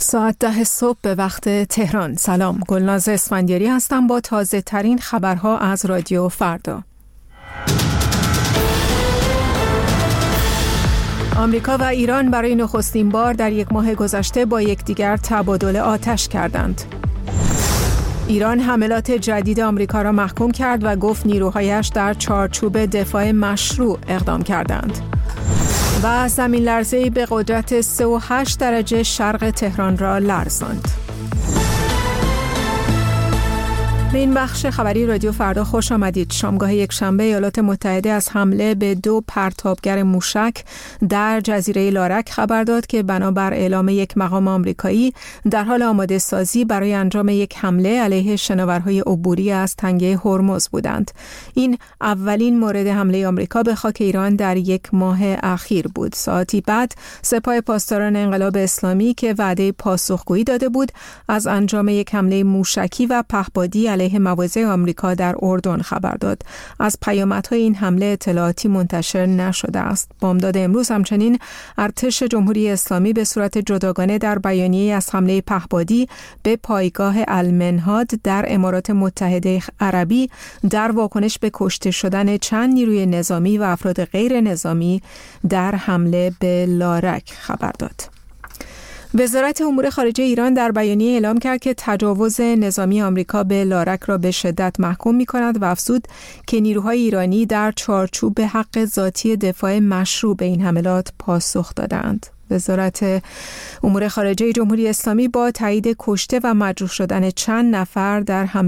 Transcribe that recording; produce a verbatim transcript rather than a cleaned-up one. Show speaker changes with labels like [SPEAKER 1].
[SPEAKER 1] ساعت ده صبح به وقت تهران. سلام، گلناز اسفندیاری هستم با تازه ترین خبرها از رادیو فردا. آمریکا و ایران برای نخستین بار در یک ماه گذشته با یکدیگر تبادل آتش کردند. ایران حملات جدید آمریکا را محکوم کرد و گفت نیروهایش در چارچوب دفاع مشروع اقدام کردند. و زمین لرزه‌ای به قدرت سه و هشت درجه شرق تهران را لرزاند. به این بخش خبری رادیو فردا خوش آمدید. شامگاه یک شنبه ایالات متحده از حمله به دو پرتابگر موشک در جزیره لارک خبر داد که بنابر اعلام یک مقام آمریکایی در حال آماده سازی برای انجام یک حمله علیه شناورهای عبوری از تنگه هرمز بودند. این اولین مورد حمله آمریکا به خاک ایران در یک ماه اخیر بود. ساعتی بعد سپاه پاسداران انقلاب اسلامی که وعده پاسخگویی داده بود از انجام یک حمله موشکی و پهپادی علیه مواضع آمریکا در اردن خبر داد. از پیامدهای این حمله اطلاعاتی منتشر نشده است. بامداد امروز همچنین ارتش جمهوری اسلامی به صورت جداگانه در بیانیه از حمله پهپادی به پایگاه المنهاد در امارات متحده عربی در واکنش به کشته شدن چند نیروی نظامی و افراد غیر نظامی در حمله به لارک خبر داد. وزارت امور خارجه ایران در بیانیه اعلام کرد که تجاوز نظامی آمریکا به لارک را به شدت محکوم می‌کند و افزود که نیروهای ایرانی در چارچوب حق ذاتی دفاع مشروع به این حملات پاسخ دادند. وزارت امور خارجه جمهوری اسلامی با تایید کشته و مجروح شدن چند نفر در حمله